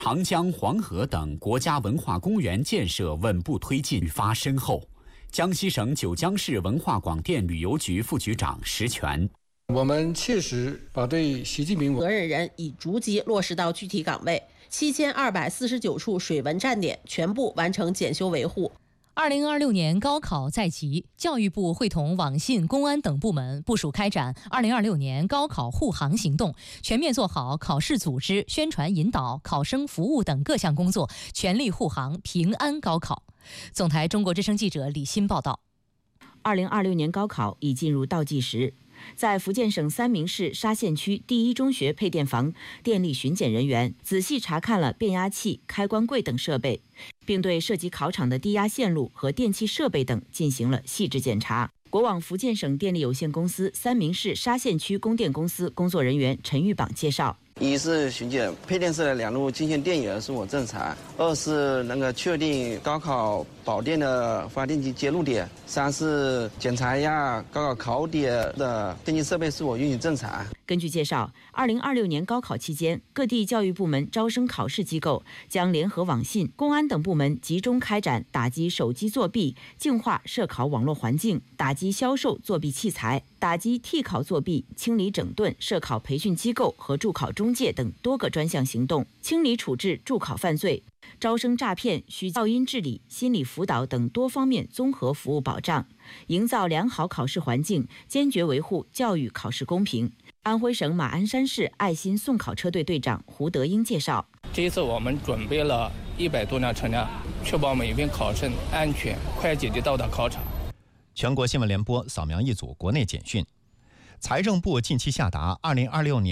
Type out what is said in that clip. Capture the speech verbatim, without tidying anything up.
长江、黄河等国家文化公园建设稳步推进，发深厚。江西省九江市文化广电旅游局副局长石全。 我们切实把对习近平责任人已逐级落实到具体岗位，七千二百四十九处水文站点全部完成检修维护。 二零二六年高考在即，教育部会同网信、公安等部门部署开展二零二六年高考护航行动，全面做好考试组织、宣传引导、考生服务等各项工作，全力护航平安高考。总台中国之声记者李欣报道。 二零二六年高考已进入倒计时。在福建省三明市沙县区第一中学配电房，电力巡检人员仔细查看了变压器、开关柜等设备，并对涉及考场的低压线路和电气设备等进行了细致检查。国网福建省电力有限公司三明市沙县区供电公司工作人员陈玉榜介绍。 一是巡检配电室的两路进线电源是否正常，二是那个确定高考保电的发电机接入点，三是检查一下高考考点的电气设备是否运行正常。 根据介绍，二零二六年高考期间，各地教育部门招生考试机构将联合网信、公安等部门集中开展打击手机作弊、净化涉考网络环境、打击销售作弊器材、打击替考作弊、清理整顿涉考培训机构和助考中介等多个专项行动，清理处置助考犯罪、招生诈骗、虚噪音治理、心理辅导等多方面综合服务保障，营造良好考试环境，坚决维护教育考试公平。安徽省马鞍山市爱心送考车队队长胡德英介绍， 这一次我们准备了一百多辆车辆，确保每名考生安全快捷地到达考场。 全国新闻联播扫描一组国内简讯。财政部近期下达二零二六年